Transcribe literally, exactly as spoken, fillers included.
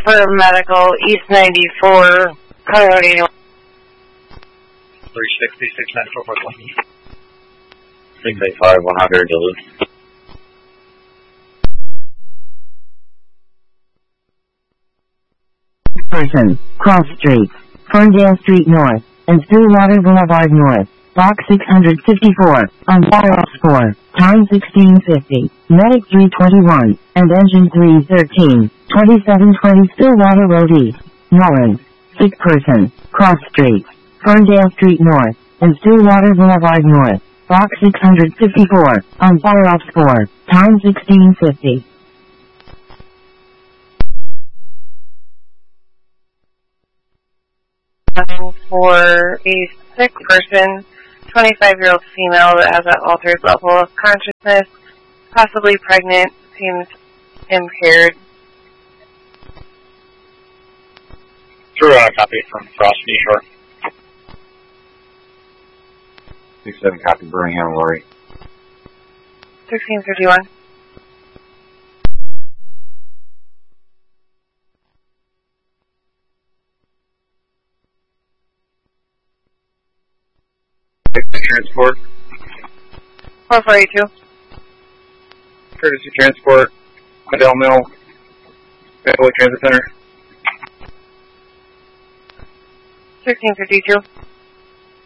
for medical, East ninety-four, Colorado eighty-one. three sixty-six Metro Brooklyn. six eighty-five, one hundred, Duluth. Person, Cross Street, Ferndale Street North, and Stillwater Boulevard North, Box six hundred fifty-four, on Firehouse four, time sixteen fifty, Medic three twenty-one, and Engine three thirteen, twenty-seven twenty Stillwater Road East, Nolan. Sick person, Cross Street, Ferndale Street North, and Stillwater Boulevard North, Box six hundred fifty-four, on Firehouse four, time sixteen fifty. For a sick person, twenty-five-year-old female that has an altered level of consciousness, possibly pregnant, seems impaired. Drew on a copy from Frost Shore. six seven, copy, Birmingham, Lori. thirteen fifty-one. Transport. four four eight two. Courtesy Transport, Adele Mill, Family Transit Center. thirteen fifty-two.